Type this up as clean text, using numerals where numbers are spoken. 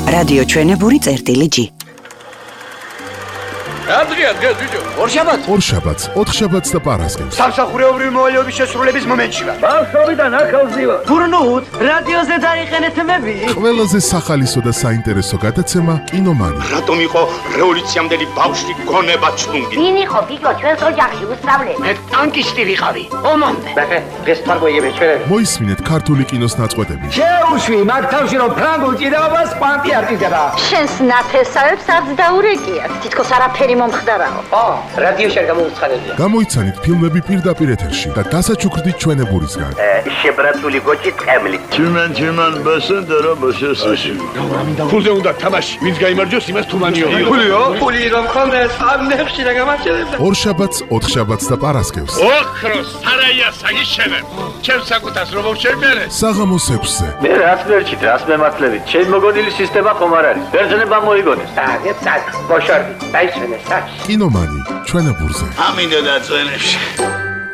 რადიო ჩვენებური წერტილი-G. Adrian, გეძიჯო. ორშაბათს, ოთხშაბათს და პარასკევს. სამსახურეობრივი მოვალეობის შესრულების მომენტში ვარ. ბავშვობიდან ახალზივა. გურნუთ, რადიოზე დაიყენეთ მები. ყველაზე სახალისო და საინტერესო გადაცემა კინომანი. რატომ იყო რევოლუციამდელი ბავშვი გონება ჩუნგი? ვინ იყო გიგო ჩვენს ოჯახში უსწავლე? მე ტანკისტი ვიყავი. ომამდე. ეს თარგმნიები ჩვენები. მოისმინეთ ქართული კინოს ნაწყვეტები. შეუშვი მაგ თავში რომ ფრანგულ ჭიდაობას კვანტი არტიზება. შენს ნათესავებს არც დაურეკიათ. თითქოს არაფერი მომხდარაო. რადიოში არ გამოუცხადებია. გამოიცანით ფილმები პირდაპირ ეთერში და დასაჩუქრდით ჩვენებურისგან. შებრაცული გოჭი ტყემლით. Чиман басендера басесაში. ფულზე უნდა თამაში. ვინც გაიმარჯვოს, იმას თუმანიო. ფულიო? ფული რომ ხონდეს, ამ ნებში და გამარჯვებდა. ორშაბათს, ოთხშაბათს და პარასკევს. ოქროს სარაია საგიშენებ. ჩემს საკუთას რომ შევმერე. საღამოს 6-ზე. მე რას ვერჩით, რას მემართლებით? ჩემ მოგონილი სისტემა ხომ არ არის. ბერძნება მოიგონეს. საგეცად, ბოშორდი, დაიშვენე საჩ. კინომანი ჩვენებურზე. ამინდა და წვენებში.